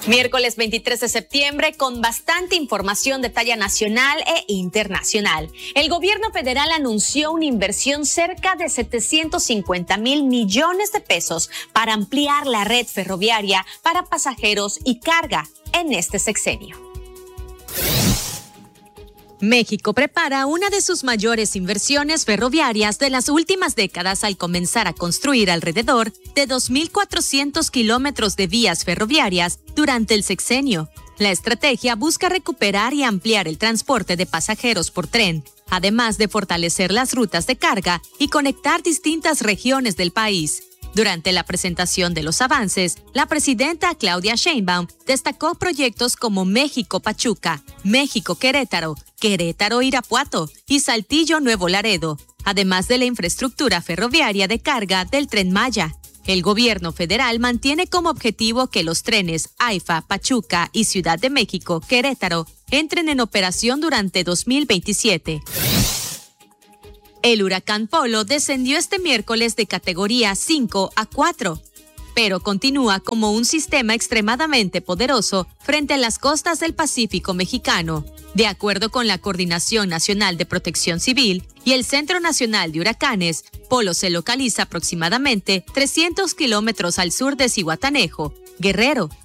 Miércoles 23 de septiembre con bastante información de talla nacional e internacional. El gobierno federal anunció una inversión cerca de 750,000 millones de pesos para ampliar la red ferroviaria para pasajeros y carga en este sexenio. México prepara una de sus mayores inversiones ferroviarias de las últimas décadas al comenzar a construir alrededor de 2,400 kilómetros de vías ferroviarias durante el sexenio. La estrategia busca recuperar y ampliar el transporte de pasajeros por tren, además de fortalecer las rutas de carga y conectar distintas regiones del país. Durante la presentación de los avances, la presidenta Claudia Sheinbaum destacó proyectos como México-Pachuca, México-Querétaro, Querétaro-Irapuato y Saltillo-Nuevo Laredo, además de la infraestructura ferroviaria de carga del Tren Maya. El gobierno federal mantiene como objetivo que los trenes AIFA, Pachuca y Ciudad de México, Querétaro entren en operación durante 2027. El huracán Polo descendió este miércoles de categoría 5 a 4, pero continúa como un sistema extremadamente poderoso frente a las costas del Pacífico mexicano. De acuerdo con la Coordinación Nacional de Protección Civil y el Centro Nacional de Huracanes, Polo se localiza aproximadamente 300 kilómetros al sur de Zihuatanejo, Guerrero,